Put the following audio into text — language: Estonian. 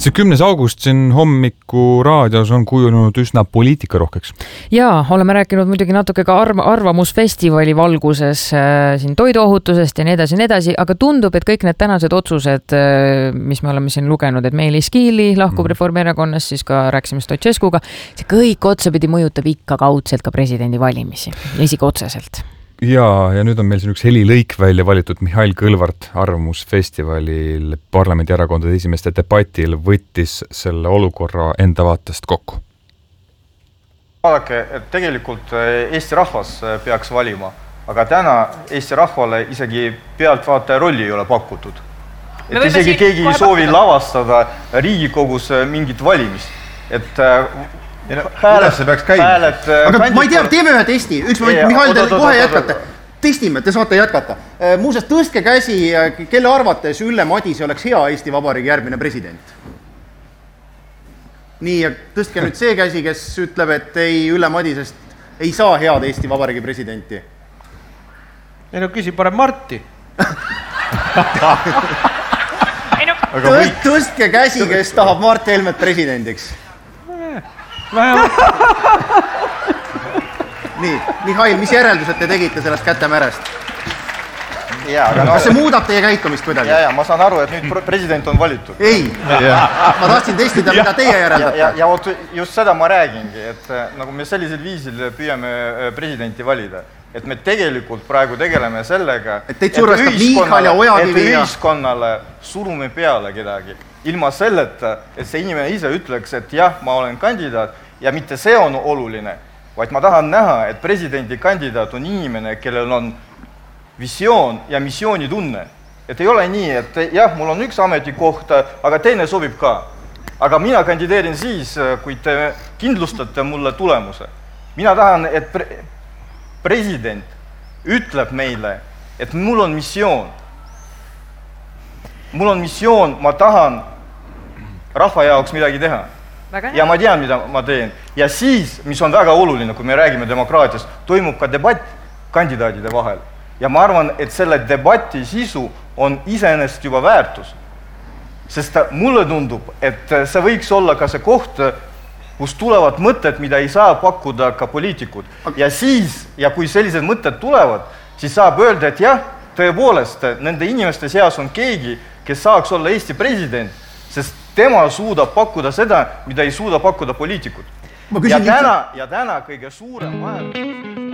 See 10. august siin hommiku raadios on kujunenud üsna poliitikarohkeks. Jaa, oleme rääkinud muidugi natuke ka arvamusfestivali valguses siin toiduohutusest ja nii edasi, aga tundub, et kõik need tänased otsused, mis me oleme siin lugenud, et Meelis Kiili lahkub Reformierakonnast, siis ka rääkisime Stoicescuga, see kõik otsapidi mõjutab ikka kaudselt ka presidendi valimisi, isegi otseselt. Ja nüüd on meil siin üks helilõik välja valitud. Mihhail Kõlvart arvamusfestivalil parlamendierakondade esimeste debatil võttis selle olukorra enda vaatest kokku. Vaadake, et tegelikult Eesti rahvas peaks valima, aga täna Eesti rahvale isegi pealtvaataja rolli ei ole pakutud. Et isegi keegi ei soovi lavastada Riigikogus mingit valimist. Et kuidas see peaks käima? Aga ma ei tea, teeme ühe testi. Üks moment, Mihhail, te kohe jätkate. Testime, te saate jätkata. Muuseas, tõstke käsi, kelle arvates Ülle Madise oleks hea Eesti Vabariigi järgmine president? Nii, ja tõstke nüüd see käsi, kes ütleb, et ei, Ülle Madisest ei saa head Eesti Vabariigi presidenti. Ei no küsi parem Marti. Tõstke käsi, kes tahab Mart Helmet presidendiks. Nii, Mihhail, mis järeldused te tegite sellest kätemärest? Kas see muudab teie käitumist kuidagi? Ja, ma saan aru, et nüüd president on valitud. Ei, ma tahtsin testida, mida teie järeldate. Ja just seda ma räägingi, et nagu me sellisel viisil püüame presidenti valida, et me tegelikult praegu tegeleme sellega, et ühiskonnale surume peale kedagi. Ilma selleta, et see inimene ise ütleks, et jah, ma olen kandidaat ja mitte see on oluline, vaid ma tahan näha, et presidendi kandidaat on inimene, kellel on visioon ja missioonitunne. Et ei ole nii, et jah, mul on üks ametikoht, aga teine sobib ka. Aga mina kandideerin siis, kui te kindlustate mulle tulemuse. Mina tahan, et president ütleb meile, et mul on missioon. Mul on missioon, ma tahan rahva jaoks midagi teha. Ja ma tean, mida ma teen. Ja siis, mis on väga oluline, kui me räägime demokraatiast, toimub ka debatt kandidaadide vahel. Ja ma arvan, et selle debati sisu on iseenesest juba väärtus. Sest mulle tundub, et see võiks olla ka see koht, kus tulevad mõtted, mida ei saa pakkuda ka poliitikud. Ja siis, ja kui sellised mõtted tulevad, siis saab öelda, et jah, tõepoolest, nende inimeste seas on keegi, kes saaks olla Eesti president, sest tema suudab pakkuda seda, mida ei suuda pakkuda poliitikud. Ja täna kõige suurem vajadus